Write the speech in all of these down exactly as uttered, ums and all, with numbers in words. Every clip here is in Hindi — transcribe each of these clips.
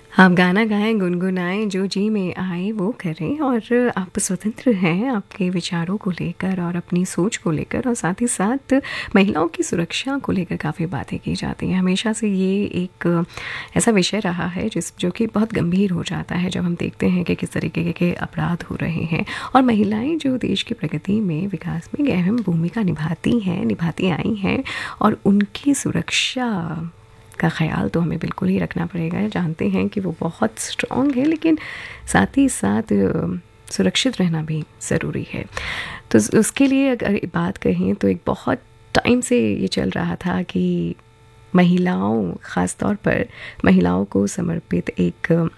आप गाना गाएँ, गुनगुनाएँ, जो जी में आए वो करें और आप स्वतंत्र हैं आपके विचारों को लेकर और अपनी सोच को लेकर और साथ ही साथ महिलाओं की सुरक्षा को लेकर काफ़ी बातें की जाती हैं। हमेशा से ये एक ऐसा विषय रहा है जिस जो कि बहुत गंभीर हो जाता है जब हम देखते हैं कि किस तरीके के अपराध हो रहे हैं और महिलाएँ जो देश की प्रगति में, विकास में एक अहम भूमिका निभाती हैं, निभाती आई हैं और उनकी सुरक्षा का ख़्याल तो हमें बिल्कुल ही रखना पड़ेगा। जानते हैं कि वो बहुत स्ट्रॉन्ग है लेकिन साथ ही साथ अ, सुरक्षित रहना भी ज़रूरी है। तो उस उसके लिए अगर बात कहें तो एक बहुत टाइम से ये चल रहा था कि महिलाओं ख़ास तौर पर महिलाओं को समर्पित एक अ,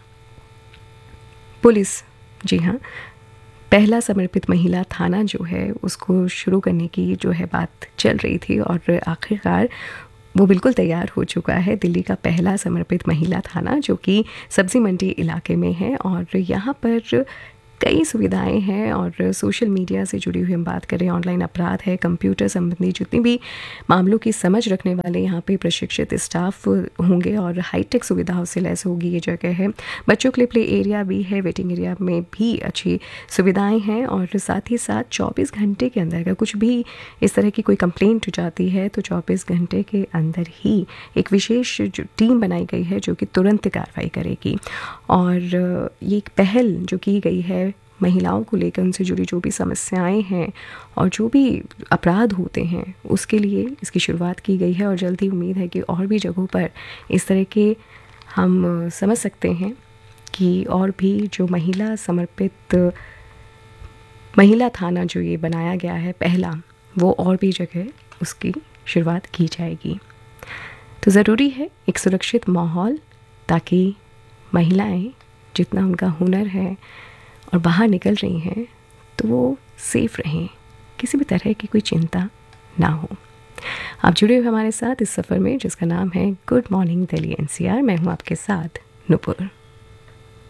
पुलिस जी हाँ, पहला समर्पित महिला थाना जो है उसको शुरू करने की जो है बात चल रही थी और आखिरकार वो बिल्कुल तैयार हो चुका है। दिल्ली का पहला समर्पित महिला थाना जो कि सब्ज़ी मंडी इलाके में है और यहाँ पर कई सुविधाएं हैं और सोशल मीडिया से जुड़ी हुई हम बात करें, ऑनलाइन अपराध है, कंप्यूटर संबंधी जितनी भी मामलों की समझ रखने वाले यहाँ पे प्रशिक्षित स्टाफ होंगे और हाईटेक सुविधाओं से लैस होगी ये जगह है। बच्चों के लिए प्ले एरिया भी है, वेटिंग एरिया में भी अच्छी सुविधाएं हैं और साथ ही साथ चौबीस घंटे के अंदर अगर कुछ भी इस तरह की कोई कंप्लेंट हो जाती है तो चौबीस घंटे के अंदर ही एक विशेष जो टीम बनाई गई है जो कि तुरंत कार्रवाई करेगी। और ये एक पहल जो की गई है महिलाओं को लेकर, उनसे जुड़ी जो भी समस्याएं हैं और जो भी अपराध होते हैं उसके लिए इसकी शुरुआत की गई है और जल्द ही उम्मीद है कि और भी जगहों पर इस तरह के हम समझ सकते हैं कि और भी जो महिला समर्पित महिला थाना जो ये बनाया गया है पहला, वो और भी जगह उसकी शुरुआत की जाएगी। तो ज़रूरी है एक सुरक्षित माहौल ताकि महिलाएं जितना उनका हुनर है और बाहर निकल रही हैं तो वो सेफ रहें, किसी भी तरह की कोई चिंता ना हो। आप जुड़े हुए हमारे साथ इस सफ़र में जिसका नाम है good morning Delhi N C R. मैं हूँ आपके साथ नुपुर।